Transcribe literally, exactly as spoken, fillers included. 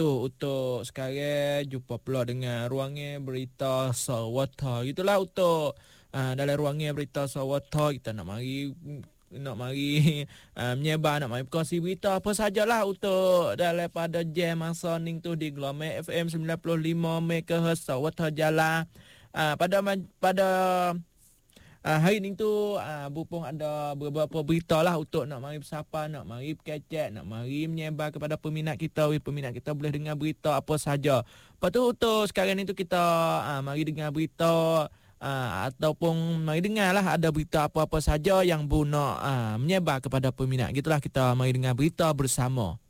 untuk sekarang jumpa pula dengan ruangnya berita Sarawata. Gitulah untuk uh, dalam ruangnya berita Sarawata kita nak mari nak mari uh, menyebar, nak mari berkongsi berita apa sajalah untuk daripada jam masa ni tu di Gelombang F M sembilan puluh lima megahertz Sarawata Jala. Uh, pada pada Uh, hari ni tu uh, Bupong ada beberapa berita lah untuk nak mari bersapa, nak mari berkecek, nak mari menyebar kepada peminat kita. Peminat kita boleh dengar berita apa saja. Lepas tu untuk sekarang ni tu kita uh, mari dengar berita uh, ataupun mari dengar lah ada berita apa-apa saja yang Bu nak uh, menyebar kepada peminat. Gitulah kita mari dengar berita bersama.